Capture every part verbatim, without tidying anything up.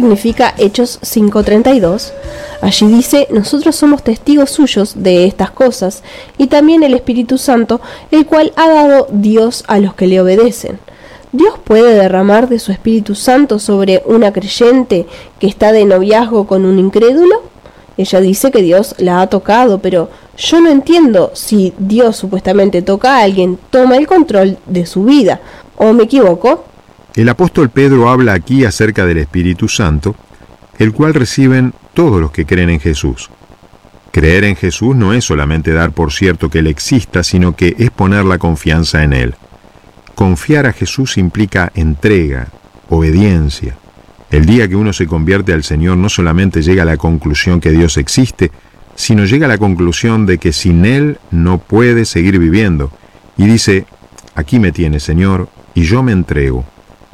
significa Hechos cinco treinta y dos. Allí dice: nosotros somos testigos suyos de estas cosas, y también el Espíritu Santo, el cual ha dado Dios a los que le obedecen. ¿Dios puede derramar de su Espíritu Santo sobre una creyente que está de noviazgo con un incrédulo? Ella dice que Dios la ha tocado, pero yo no entiendo si Dios supuestamente toca a alguien, toma el control de su vida. ¿O me equivoco? El apóstol Pedro habla aquí acerca del Espíritu Santo, el cual reciben todos los que creen en Jesús. Creer en Jesús no es solamente dar por cierto que Él exista, sino que es poner la confianza en Él. Confiar a Jesús implica entrega, obediencia. El día que uno se convierte al Señor no solamente llega a la conclusión que Dios existe, sino llega a la conclusión de que sin Él no puede seguir viviendo. Y dice: aquí me tienes, Señor, y yo me entrego.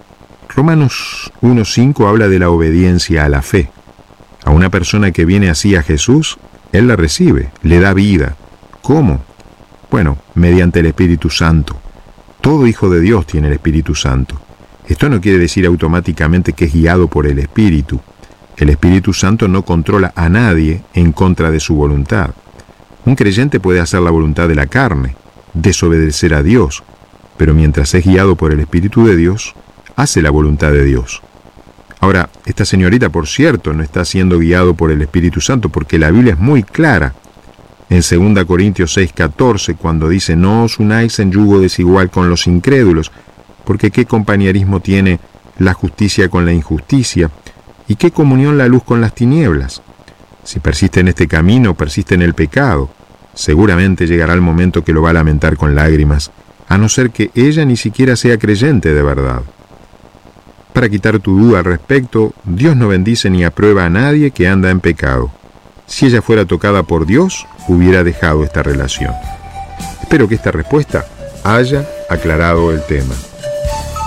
Romanos uno cinco habla de la obediencia a la fe. A una persona que viene así a Jesús, Él la recibe, le da vida. ¿Cómo? Bueno, mediante el Espíritu Santo. Todo hijo de Dios tiene el Espíritu Santo. Esto no quiere decir automáticamente que es guiado por el Espíritu. El Espíritu Santo no controla a nadie en contra de su voluntad. Un creyente puede hacer la voluntad de la carne, desobedecer a Dios, pero mientras es guiado por el Espíritu de Dios, hace la voluntad de Dios. Ahora, esta señorita, por cierto, no está siendo guiado por el Espíritu Santo, porque la Biblia es muy clara. En segunda Corintios seis catorce, cuando dice: no os unáis en yugo desigual con los incrédulos, porque qué compañerismo tiene la justicia con la injusticia, y qué comunión la luz con las tinieblas. Si persiste en este camino, persiste en el pecado, seguramente llegará el momento que lo va a lamentar con lágrimas, a no ser que ella ni siquiera sea creyente de verdad. Para quitar tu duda al respecto, Dios no bendice ni aprueba a nadie que anda en pecado. Si ella fuera tocada por Dios, hubiera dejado esta relación. Espero que esta respuesta haya aclarado el tema.